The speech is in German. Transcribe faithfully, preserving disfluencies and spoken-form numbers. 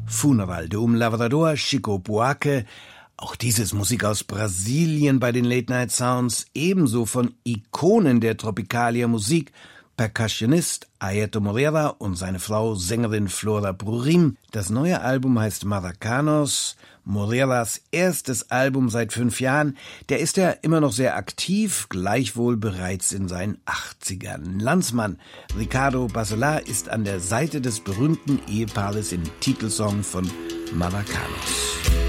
Funeral de um Lavrador, Chico Buarque. Auch dieses Musik aus Brasilien bei den Late Night Sounds, ebenso von Ikonen der Tropicalia-Musik, Percussionist Airto Moreira und seine Frau Sängerin Flora Purim. Das neue Album heißt Marracanos, Moreiras erstes Album seit fünf Jahren. Der ist ja immer noch sehr aktiv, gleichwohl bereits in seinen achtzigern. Landsmann Ricardo Bassolar ist an der Seite des berühmten Ehepaares im Titelsong von Marracanos.